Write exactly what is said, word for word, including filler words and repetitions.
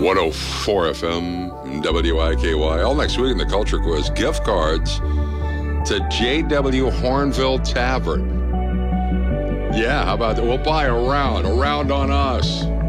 one oh four F M, W I K Y. All next week in the Culture Quiz, gift cards to J W Hornville Tavern. Yeah, how about that? We'll buy a round, a round on us.